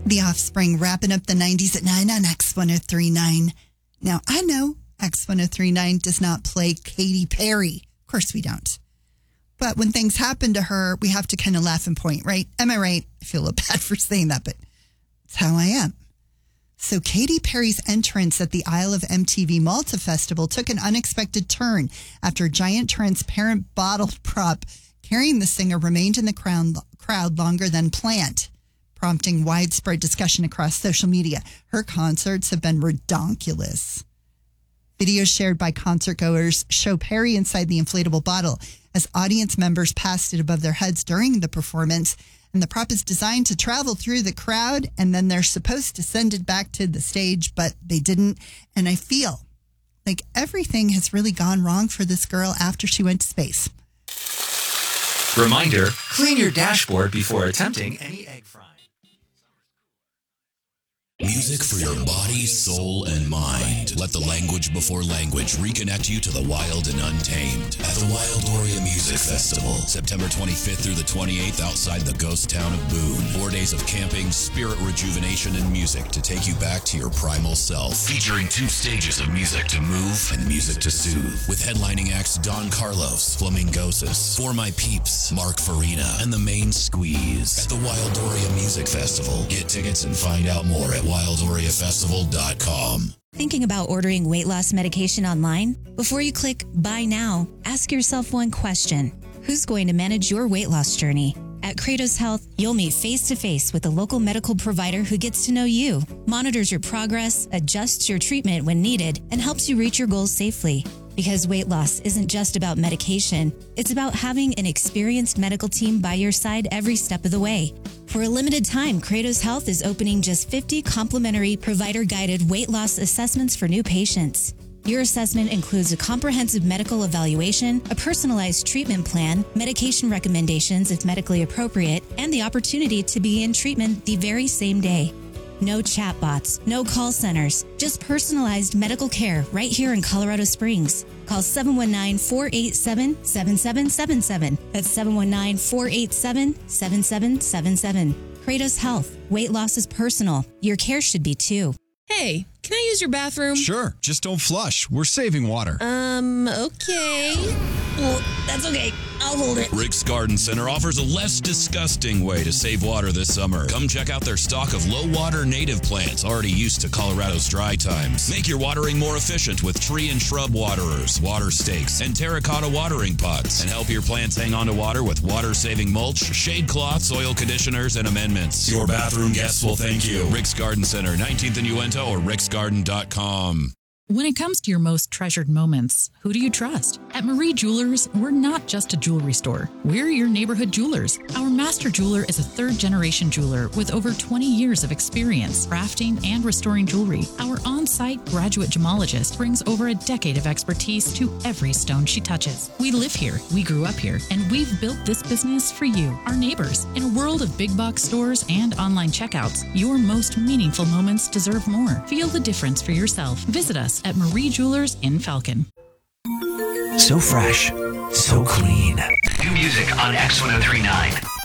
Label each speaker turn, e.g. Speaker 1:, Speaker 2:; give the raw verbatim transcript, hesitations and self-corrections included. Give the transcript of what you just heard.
Speaker 1: The Offspring wrapping up the nineties at nine on X one oh three point nine. Now, I know X one oh three point nine does not play Katy Perry. Of course we don't. But when things happen to her, we have to kind of laugh and point, right? Am I right? I feel a little bad for saying that, but it's how I am. So Katy Perry's entrance at the Isle of M T V Malta Festival took an unexpected turn after a giant transparent bottle prop carrying the singer remained in the crowd, crowd longer than planned, prompting widespread discussion across social media. Her concerts have been redonkulous. Videos shared by concert goers show Perry inside the inflatable bottle as audience members passed it above their heads during the performance. And the prop is designed to travel through the crowd, and then they're supposed to send it back to the stage, but they didn't. And I feel like everything has really gone wrong for this girl after she went to space.
Speaker 2: Reminder, clean your dashboard before attempting any egg frying.
Speaker 3: Music for your body, soul, and mind. Let the language before language reconnect you to the wild and untamed at the Wildoria Music Festival, September twenty-fifth through the twenty-eighth outside the ghost town of Boone. Four days of camping, spirit rejuvenation, and music to take you back to your primal self. Featuring two stages of music to move and music to soothe. With headlining acts Don Carlos, Flamingosis, For My Peeps, Mark Farina, and The Main Squeeze. At the Wildoria Music Festival. Get tickets and find out more at wildoria festival dot com.
Speaker 4: Thinking about ordering weight loss medication online? Before you click Buy Now, ask yourself one question. Who's going to manage your weight loss journey? At Kratos Health, you'll meet face-to-face with a local medical provider who gets to know you, monitors your progress, adjusts your treatment when needed, and helps you reach your goals safely. Because weight loss isn't just about medication, it's about having an experienced medical team by your side every step of the way. For a limited time, Kratos Health is opening just fifty complimentary provider-guided weight loss assessments for new patients. Your assessment includes a comprehensive medical evaluation, a personalized treatment plan, medication recommendations if medically appropriate, and the opportunity to begin treatment the very same day. No chatbots, no call centers, just personalized medical care right here in Colorado Springs. Call seven one nine, four eight seven, seven seven seven seven. That's seven one nine, four eight seven, seven seven seven seven. Kratos Health. Weight loss is personal. Your care should be too.
Speaker 5: Hey, can I use your bathroom?
Speaker 6: Sure, just don't flush. We're saving water.
Speaker 5: Um, okay. Well, that's okay. I'll hold it.
Speaker 3: Rick's Garden Center offers a less disgusting way to save water this summer. Come check out their stock of low-water native plants already used to Colorado's dry times. Make your watering more efficient with tree and shrub waterers, water stakes, and terracotta watering pots. And help your plants hang on to water with water-saving mulch, shade cloths, soil conditioners, and amendments. Your bathroom guests will thank you. Rick's Garden Center, nineteenth and Uinta, or ricks garden dot com.
Speaker 7: When it comes to your most treasured moments, who do you trust? At Marie Jewelers, we're not just a jewelry store. We're your neighborhood jewelers. Our master jeweler is a third-generation jeweler with over twenty years of experience crafting and restoring jewelry. Our on-site graduate gemologist brings over a decade of expertise to every stone she touches. We live here, we grew up here, and we've built this business for you, our neighbors. In a world of big box stores and online checkouts, your most meaningful moments deserve more. Feel the difference for yourself. Visit us at Marie Jewelers in Falcon.
Speaker 2: So fresh, so clean. New music on X one oh three point nine.